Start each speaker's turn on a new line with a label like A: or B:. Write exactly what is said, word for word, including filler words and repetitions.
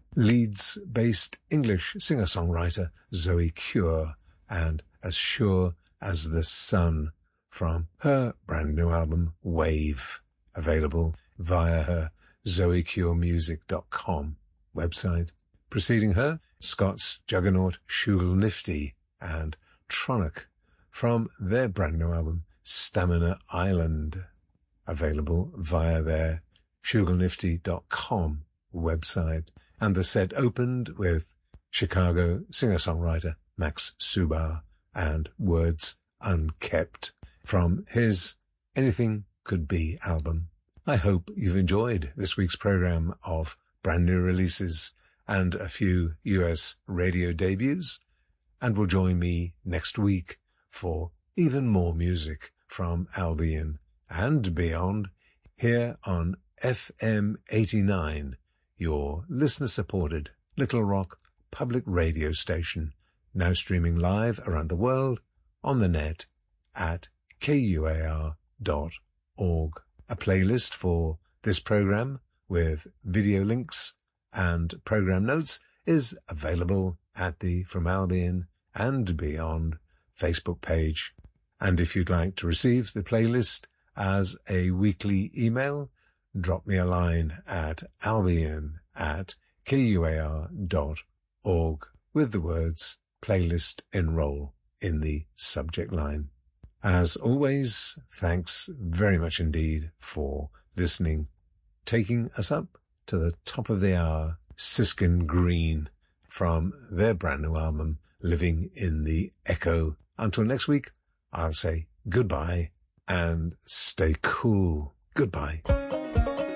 A: Leeds-based English singer-songwriter Zoe Cure, and As Sure as the Sun from her brand new album Wave, available via her zoe cure music dot com website. Preceding her, Scott's juggernaut Shooglenifty and Tronic from their brand new album Stamina Island, available via their shooglenifty dot com website. And the set opened with Chicago singer-songwriter Max Subar and Words Unkept from his Anything Could Be album. I hope you've enjoyed this week's program of brand new releases and a few U S radio debuts, and will join me next week for even more music from Albion and beyond here on F M eighty-nine, your listener-supported Little Rock public radio station, now streaming live around the world on the net at K U A R dot org. A playlist for this program with video links and program notes is available at the From Albion and Beyond Facebook page. And if you'd like to receive the playlist as a weekly email, drop me a line at albion at K U A R dot org with the words playlist enroll in the subject line. As always, thanks very much indeed for listening. Taking us up to the top of the hour, Siskin Green from their brand new album, Living in the Echo. Until next week, I'll say goodbye and stay cool. Goodbye.